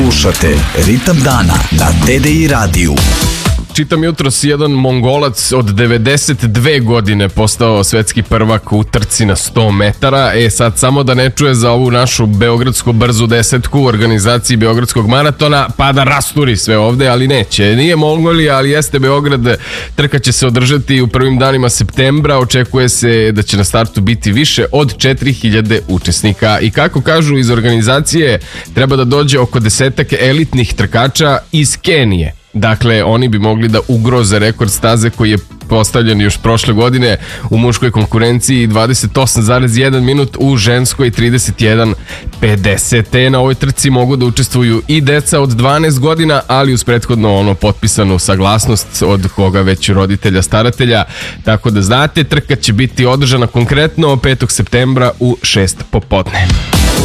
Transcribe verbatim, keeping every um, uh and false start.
Slušate Ritam dana na T D I radiju. Čitam jutros, jedan Mongolac od devedeset dve godine postao svetski prvak u trci na sto metara. E sad, samo da ne čuje za ovu našu beogradsku brzu desetku u organizaciji Beogradskog maratona, pa da rasturi sve ovde, ali neće. Nije Mongolija, ali jeste Beograd. Trka će se održati u prvim danima septembra. Očekuje se da će na startu biti više od četiri hiljade učesnika. I kako kažu iz organizacije, treba da dođe oko desetak elitnih trkača iz Kenije. Dakle, oni bi mogli da ugroze rekord staze koji je postavljen još prošle godine u muškoj konkurenciji dvadeset osam zarez jedan minut, u ženskoj trideset jedan pedeset. Na ovoj trci mogu da učestvuju i deca od dvanaest godina, ali uz prethodno ono potpisanu saglasnost od koga već roditelja, staratelja. Tako da znate, trka će biti održana konkretno petog septembra u šest popodne.